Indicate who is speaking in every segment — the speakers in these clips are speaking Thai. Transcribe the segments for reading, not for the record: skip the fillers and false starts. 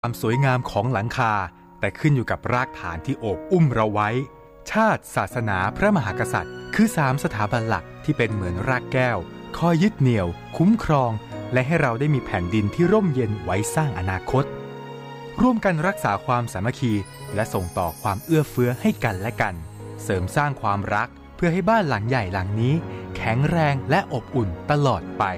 Speaker 1: ความสวยงามของหลังคาแต่ขึ้นอยู่กับรากฐานที่โอบอุ้มเราไว้ชาติศาสนาพระมหากษัตริย์คือ3สถาบันหลักที่เป็นเหมือนรากแก้วคอยยึดเหนี่ยวคุ้มครองและให้เราได้มีแผ่นดินที่ร่มเย็นไว้สร้างอนาคตร่วมกันรักษาความสามัคคีและส่งต่อความเอื้อเฟื้อให้กันและกันเสริมสร้างความรักเพื่อให้บ้านหลังใหญ่หลังนี้แข็งแรงและอบอุ่นตลอดไป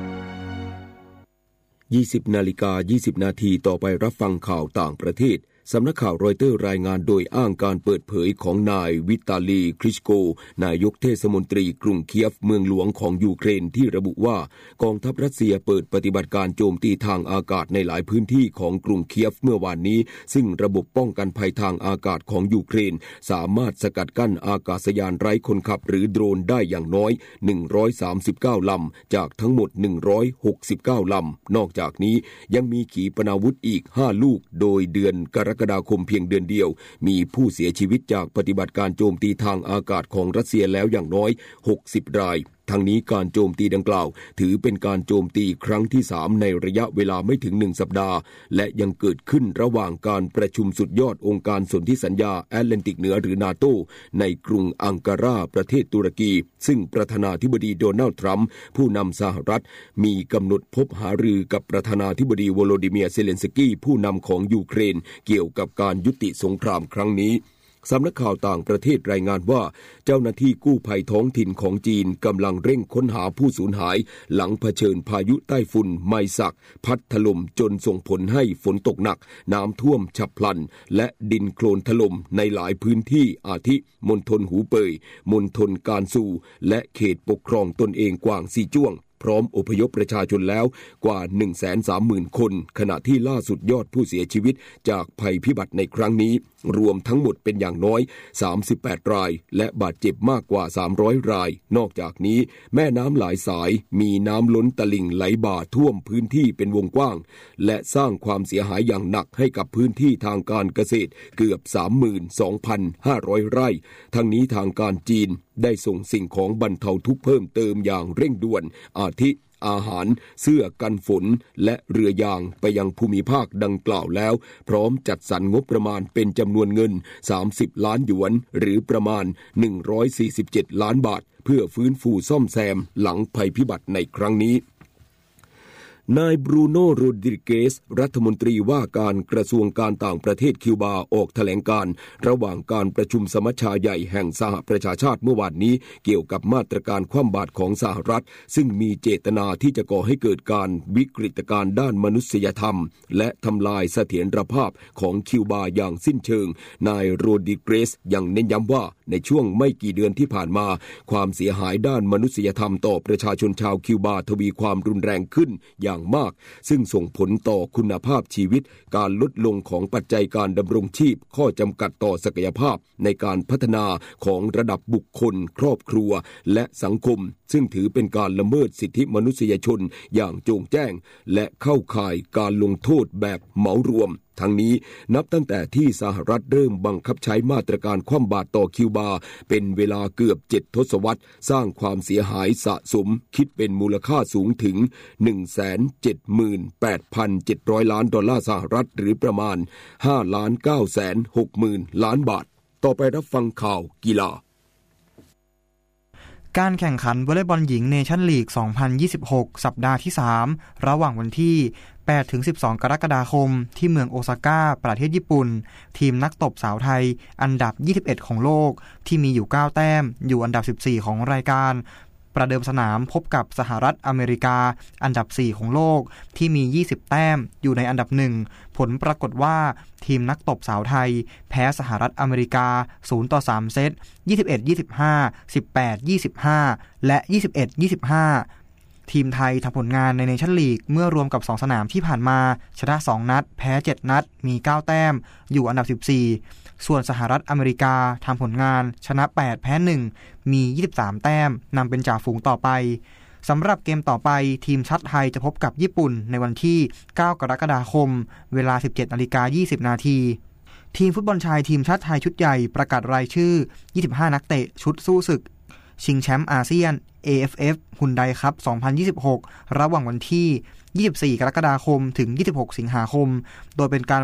Speaker 2: 20:20 นาทีต่อไปรับฟังข่าวต่างประเทศสำนักข่าวรอยเตอร์รายงานโดยอ้างการเปิดเผยของนายวิตาลีคลิชโกนายกเทศมนตรีกรุงเคียฟเมืองหลวงของยูเครนที่ระบุว่ากองทัพรัสเซียเปิดปฏิบัติการโจมตีทางอากาศในหลายพื้นที่ของกรุงเคียฟเมื่อวานนี้ซึ่งระบบป้องกันภัยทางอากาศของยูเครนสามารถสกัดกั้นอากาศยานไร้คนขับหรือโดรนได้อย่างน้อย139ลำจากทั้งหมด169ลำนอกจากนี้ยังมีขีปนาวุธอีก5ลูกโดยเดือนกรกฎาคมเพียงเดือนเดียวมีผู้เสียชีวิตจากปฏิบัติการโจมตีทางอากาศของรัสเซียแล้วอย่างน้อย60รายทั้งนี้การโจมตีดังกล่าวถือเป็นการโจมตีครั้งที่3ในระยะเวลาไม่ถึง1สัปดาห์และยังเกิดขึ้นระหว่างการประชุมสุดยอดองค์การสนธิสัญญาแอตแลนติกเหนือหรือนาโตในกรุงอังการาประเทศตุรกีซึ่งประธานาธิบดีโดนัลด์ทรัมป์ผู้นำสหรัฐมีกำหนดพบหารือกับประธานาธิบดีโวโลดิเมียร์เซเลนสกี้ผู้นำของยูเครนเกี่ยวกับการยุติสงครามครั้งนี้สำนักข่าวต่างประเทศรายงานว่าเจ้าหน้าที่กู้ภัยท้องถิ่นของจีนกำลังเร่งค้นหาผู้สูญหายหลังเผชิญพายุใต้ฝุ่นไมซักพัดถล่มจนส่งผลให้ฝนตกหนักน้ำท่วมฉับพลันและดินโคลนถล่มในหลายพื้นที่อาทิมณฑลหูเป่ยมณฑลกานซูและเขตปกครองตนเองกวางซีจ้วงพร้อมอพยพประชาชนแล้วกว่า 130,000 คนขณะที่ล่าสุดยอดผู้เสียชีวิตจากภัยพิบัติในครั้งนี้รวมทั้งหมดเป็นอย่างน้อย38รายและบาดเจ็บมากกว่า300รายนอกจากนี้แม่น้ำหลายสายมีน้ำล้นตลิ่งไหลบ่าท่วมพื้นที่เป็นวงกว้างและสร้างความเสียหายอย่างหนักให้กับพื้นที่ทางการเกษตรเกือบ 32,500 ไร่ทั้งนี้ทางการจีนได้ส่งสิ่งของบรรเทาทุกข์เพิ่มเติมอย่างเร่งด่วนอาทิอาหารเสื้อกันฝนและเรือยางไปยังภูมิภาคดังกล่าวแล้วพร้อมจัดสรรงบประมาณเป็นจำนวนเงิน30ล้านหยวนหรือประมาณ147ล้านบาทเพื่อฟื้นฟูซ่อมแซมหลังภัยพิบัติในครั้งนี้นายบรูโนโรดริเกสรัฐมนตรีว่าการกระทรวงการต่างประเทศคิวบาออกแถลงการระหว่างการประชุมสมัชชาใหญ่แห่งสหประชาชาติเมื่อวานนี้เกี่ยวกับมาตรการคว่ำบาตรของสหรัฐซึ่งมีเจตนาที่จะก่อให้เกิดการวิกฤตการณ์ด้านมนุษยธรรมและทำลายเสถียรภาพของคิวบาอย่างสิ้นเชิงนายโรดริเกสยังเน้นย้ำว่าในช่วงไม่กี่เดือนที่ผ่านมาความเสียหายด้านมนุษยธรรมต่อประชาชนชาวคิวบาทวีความรุนแรงขึ้นอย่างมากซึ่งส่งผลต่อคุณภาพชีวิตการลดลงของปัจจัยการดำรงชีพข้อจำกัดต่อศักยภาพในการพัฒนาของระดับบุคคลครอบครัวและสังคมซึ่งถือเป็นการละเมิดสิทธิมนุษยชนอย่างโจ่งแจ้งและเข้าข่ายการลงโทษแบบเหมารวมทั้งนี้นับตั้งแต่ที่สหรัฐเริ่มบังคับใช้มาตรการคว่ำบาตรต่อคิวบาเป็นเวลาเกือบ7 ทศวรรษสร้างความเสียหายสะสมคิดเป็นมูลค่าสูงถึง 178,700 ล้านดอลลาร์สหรัฐหรือประมาณ 5,960,000 ล้านบาทต่อไปรับฟังข่าวกีฬา
Speaker 3: การแข่งขันวอลเลย์บอลหญิงเนชั่นลีก 2026 สัปดาห์ที่ 3 ระหว่างวันที่8-12 กรกฎาคมที่เมืองโอซาก้าประเทศญี่ปุ่นทีมนักตบสาวไทยอันดับ 21 ของโลกที่มีอยู่ 9 แต้มอยู่อันดับ 14 ของรายการประเดิมสนามพบกับสหรัฐอเมริกาอันดับ 4 ของโลกที่มี 20 แต้มอยู่ในอันดับ 1 ผลปรากฏว่าทีมนักตบสาวไทยแพ้สหรัฐอเมริกา 0-3 เซต 21-25 18-25 และ 21-25 ทีมไทยทำผลงานในเนชั่นลีกเมื่อรวมกับ 2 สนามที่ผ่านมาชนะ 2 นัดแพ้ 7 นัดมี 9 แต้มอยู่อันดับ 14ส่วนสหรัฐอเมริกาทำผลงานชนะ 8 แพ้ 1 มี 23 แต้มนำเป็นจ่าฝูงต่อไปสำหรับเกมต่อไปทีมชาติไทยจะพบกับญี่ปุ่นในวันที่ 9 กรกฎาคมเวลา 17:20 น.ทีมฟุตบอลชายทีมชาติไทยชุดใหญ่ประกาศรายชื่อ 25 นักเตะชุดสู้ศึกชิงแชมป์อาเซียน AFF ฮุนไดคัพ 2026 ระหว่างวันที่ 24 กรกฎาคมถึง 26 สิงหาคมโดยเป็นการ